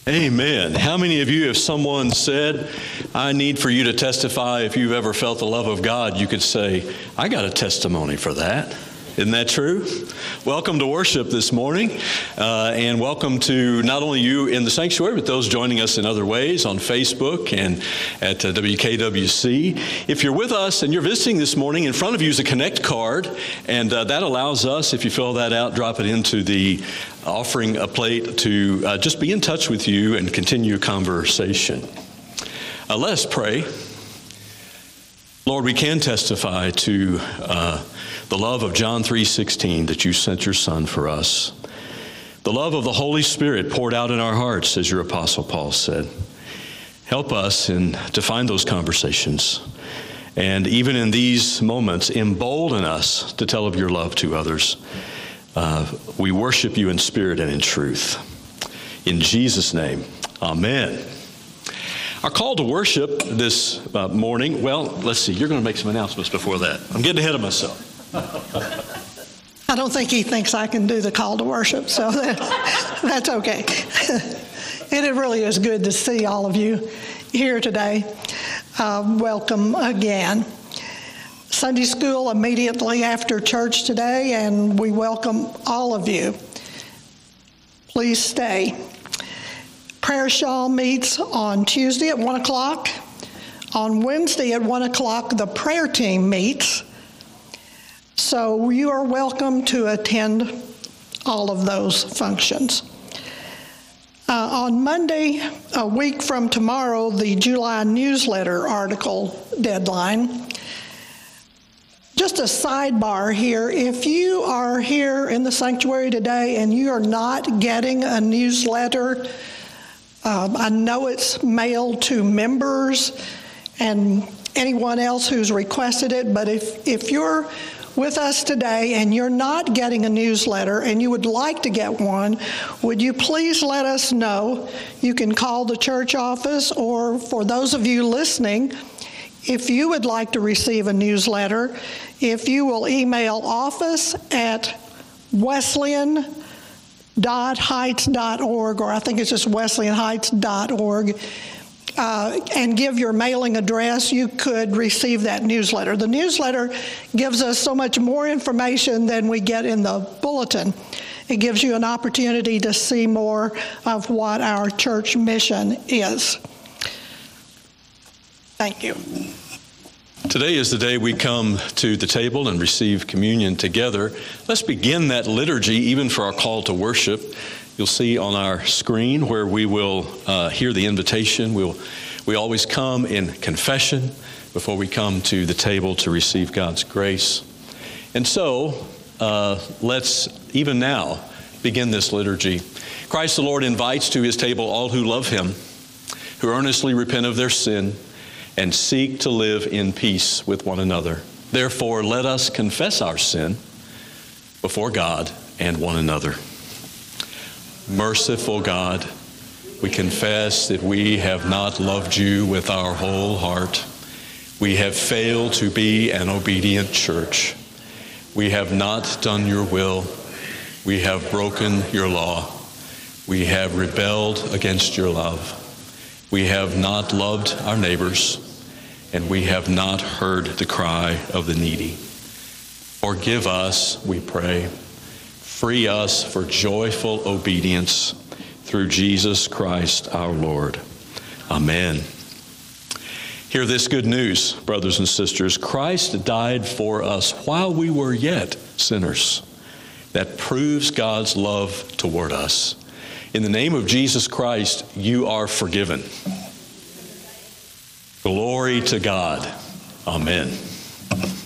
Amen. How many of you, if someone said, I need for you to testify if you've ever felt the love of God, you could say, I got a testimony for that. Isn't that true? Welcome to worship this morning, and welcome to not only you in the sanctuary, but those joining us in other ways on Facebook and at WKWC. If you're with us and you're visiting this morning, in front of you is a Connect card, and that allows us, if you fill that out, drop it into the offering plate to just be in touch with you and continue a conversation. Let us pray. Lord, we can testify to the love of John 3:16 that you sent your Son for us. The love of the Holy Spirit poured out in our hearts, as your Apostle Paul said. Help us to find those conversations. And even in these moments, embolden us to tell of your love to others. We worship you in spirit and in truth. In Jesus' name, amen. Our call to worship this morning, well, let's see, you're going to make some announcements before that. I'm getting ahead of myself. I don't think he thinks I can do the call to worship, so that's okay. And it really is good to see all of you here today. Welcome again. Sunday school immediately after church today, and we welcome all of you. Please stay. Prayer Shawl meets on Tuesday at 1 o'clock. On Wednesday at 1 o'clock, the prayer team meets. So you are welcome to attend all of those functions. On Monday, a week from tomorrow, the July newsletter article deadline. Just a sidebar here, if you are here in the sanctuary today and you are not getting a newsletter, I know it's mailed to members and anyone else who's requested it, but if you're with us today and you're not getting a newsletter and you would like to get one, would you please let us know? You can call the church office, or for those of you listening, if you would like to receive a newsletter, if you will email office@wesleyan.heights.org, or I think it's just wesleyanheights.org, and give your mailing address, you could receive that newsletter. The newsletter gives us so much more information than we get in the bulletin. It gives you an opportunity to see more of what our church mission is. Thank you. Today is the day we come to the table and receive communion together. Let's begin that liturgy, even for our call to worship. You'll see on our screen where we will hear the invitation. We always come in confession before we come to the table to receive God's grace. And so let's even now begin this liturgy. Christ the Lord invites to his table all who love him, who earnestly repent of their sin, and seek to live in peace with one another. Therefore, let us confess our sin before God and one another. Merciful God, we confess that we have not loved you with our whole heart. We have failed to be an obedient church. We have not done your will. We have broken your law. We have rebelled against your love. We have not loved our neighbors, and we have not heard the cry of the needy. Forgive us, we pray. Free us for joyful obedience through Jesus Christ our Lord. Amen. Hear this good news, brothers and sisters. Christ died for us while we were yet sinners. That proves God's love toward us. In the name of Jesus Christ, you are forgiven. Glory to God. Amen.